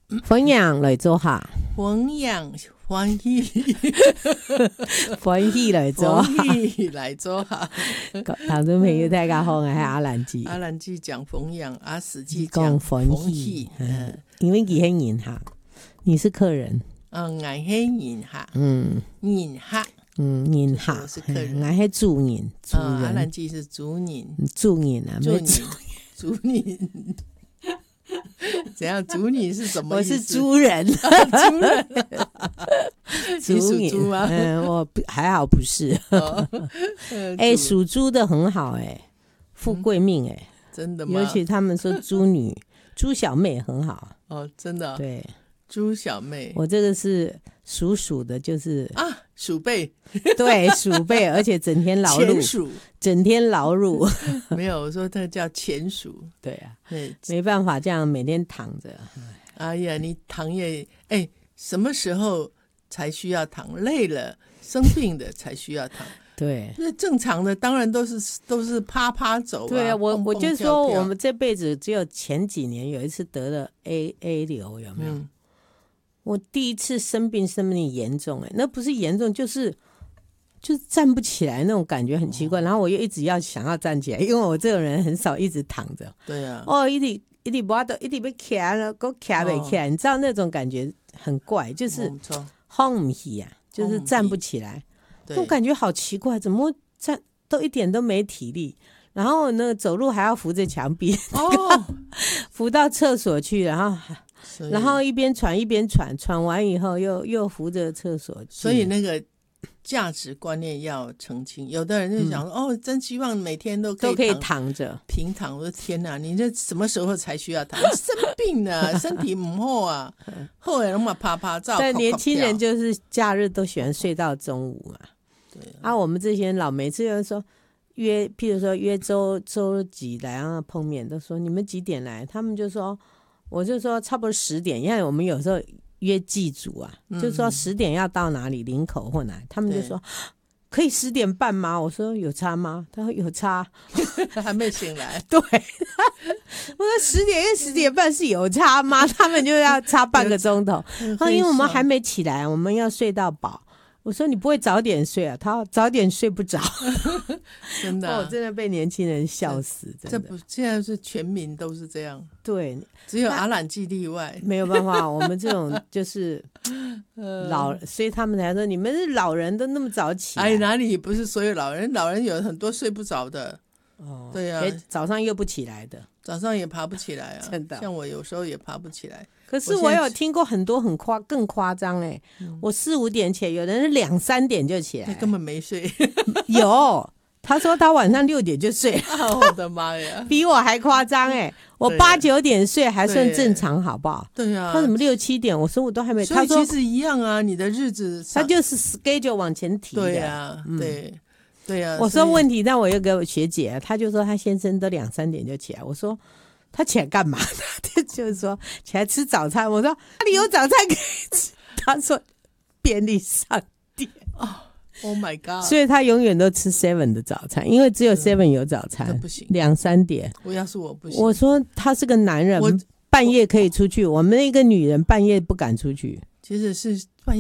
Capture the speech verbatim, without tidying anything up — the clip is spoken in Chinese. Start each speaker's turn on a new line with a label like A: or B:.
A: 分享来做下，
B: 弘扬欢喜，
A: 欢喜来做下。
B: 欢喜来做下。
A: 听众朋友大家好，我是阿兰姐。
B: 阿兰记讲弘扬，阿史记
A: 讲
B: 讲
A: 欢喜
B: 喜。
A: 嗯，因为你是银行，你是客人。
B: 嗯，我是银行，
A: 嗯
B: 银行。
A: 嗯，银行
B: 我是客人，
A: 我是主人，主
B: 啊，阿兰
A: 人，
B: 记是主人，
A: 主人啊，
B: 主人
A: 没主，
B: 主人。怎样？主人是什么
A: 我
B: 意思？
A: 是猪人，
B: 主人。你属
A: 人
B: 猪吗？
A: 嗯，我不还好不是。
B: 哦
A: 哎，
B: 主
A: 属猪的很好哎，富贵命哎，
B: 真的吗？
A: 尤其他们说猪女、猪小妹很好。
B: 哦，真的哦。
A: 对，
B: 猪小妹
A: 我这个是属鼠的，就是
B: 啊，鼠辈
A: 对鼠辈，而且整天劳碌，
B: 前鼠
A: 整天劳碌。
B: 没有，我说它叫前鼠。
A: 对啊，
B: 对，
A: 没办法，这样每天躺着。
B: 哎呀，你躺也哎，什么时候才需要躺？累了、生病的才需要躺。
A: 对。
B: 那正常的当然都是都是趴趴走啊。
A: 对啊，我
B: 蹦蹦
A: 我就
B: 跳跳
A: 说我们这辈子只有前几年有一次得了 A A 流，有没有？
B: 嗯
A: 我第一次生病生病严重、欸，那不是严重，就是就是站不起来那种感觉很奇怪。然后我又一直要想要站起来，因为我这种人很少一直躺着。
B: 对啊，
A: 哦，一直一直不都一直被卡了，给我卡不起来，你知道那种感觉很怪，就是
B: 没错
A: 晃不起啊，就是站不起来，那种
B: 对，
A: 感觉好奇怪，怎么站都一点都没体力。然后呢，走路还要扶着墙壁，
B: 哦，
A: 扶到厕所去，然后
B: 所以
A: 然后一边喘一边喘，喘完以后又又扶着厕所去。
B: 所以那个价值观念要澄清。有的人就想说，哦，真希望每天都可以
A: 都可以
B: 躺
A: 躺着。
B: 平躺。我的天哪，你这什么时候才需要躺？生病了，身体不好啊，后来那么啪啪照。
A: 但年轻人
B: 就
A: 就是假日都喜欢睡到中午嘛。
B: 对
A: 啊，我们这些人老每次有人说约，譬如说约周周几来啊碰面，都说你们几点来？他们就说，我就说差不多十点，因为我们有时候约祭祖啊，
B: 嗯
A: 就说十点要到哪里，林口或哪里，他们就
B: 对
A: 说可以十点半吗？我说有差吗？他说有差。
B: 还没醒来。
A: 对，我说十点跟十点半是有差吗？他们就要差半个钟头。啊，因为我们还没起来，我们要睡到饱。我说你不会早点睡啊？他说早点睡不着。
B: 真的啊、
A: 哦，真的被年轻人笑死，真
B: 这
A: 的。
B: 不现在是全民都是这样，
A: 对，
B: 只有阿懒记例外。
A: 没有办法，我们这种就是
B: 呃
A: 老，所以他们才说你们是老人都那么早起来。
B: 哎，哪里不是所有老人？老人有很多睡不着的，
A: 哦，
B: 对啊
A: 哎早上又不起来的。
B: 早上也爬不起来啊。
A: 真的
B: 像我有时候也爬不起来。
A: 可是
B: 我现在
A: 我有听过很多很夸更夸张哎，我四五点起来，有的人是两三点就起来，
B: 那根本没睡。
A: 有。他说他晚上六点就睡了，
B: 啊我的妈呀！
A: 比我还夸张哎！我
B: 对
A: 八九点睡还算正常，好不好？
B: 对啊，
A: 他怎么六七点？我说我都还没。
B: 所
A: 他说
B: 以其实一样啊，你的日子
A: 他就是 schedule 往前提的。
B: 对啊，对对啊。
A: 我
B: 所以
A: 说问题，但我又给我学姐，她就说她先生都两三点就起来。我说他起来干嘛呢？他就是说起来吃早餐。我说哪里有早餐可以吃？他说便利商店。
B: ，Oh my God！
A: 所以他永远都吃 seven 的早餐，因为只有 seven 有早餐
B: 这。不行，
A: 两三点，
B: 我要是我不行。
A: 我说他是个男人
B: 我，
A: 半夜可以出去，我们一个女人半夜不敢出去。
B: 其实是